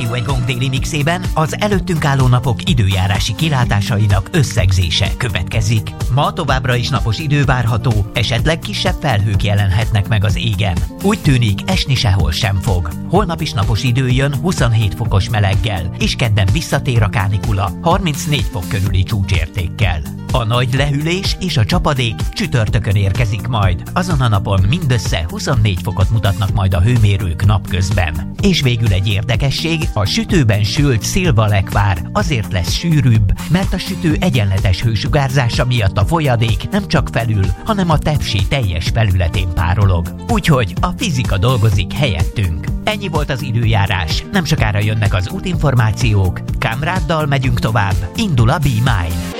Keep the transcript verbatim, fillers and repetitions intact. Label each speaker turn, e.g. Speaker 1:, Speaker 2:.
Speaker 1: Rádió egy Gong déli mixében az előttünk álló napok időjárási kilátásainak összegzése következik. Ma továbbra is napos idő várható, esetleg kisebb felhők jelenhetnek meg az égen. Úgy tűnik, esni sehol sem fog. Holnap is napos idő jön huszonhét fokos meleggel, és kedden visszatér a kánikula harmincnégy fok körüli csúcsértékkel. A nagy lehűlés és a csapadék csütörtökön érkezik majd. Azon a napon mindössze huszonnégy fokot mutatnak majd a hőmérők napközben. És végül egy érdekesség, a sütőben sült szilvalekvár azért lesz sűrűbb, mert a sütő egyenletes hősugárzása miatt a folyadék nem csak felül, hanem a tepsi teljes felületén párolog. Úgyhogy a fizika dolgozik helyettünk. Ennyi volt az időjárás. Nem sokára jönnek az útinformációk. Kamráddal megyünk tovább. Indul a Be Mine.